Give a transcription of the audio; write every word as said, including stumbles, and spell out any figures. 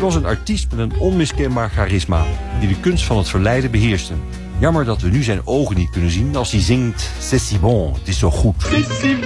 was een artiest met een onmiskenbaar charisma, die de kunst van het verleiden beheerste. Jammer dat we nu zijn ogen niet kunnen zien als hij zingt C'est si bon, het is zo goed. C'est si